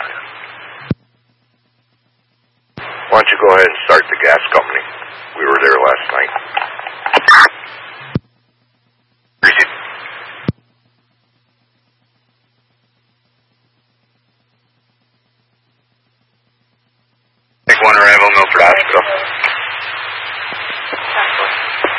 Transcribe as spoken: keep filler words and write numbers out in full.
Why don't you go ahead and start the gas company? We were there last night.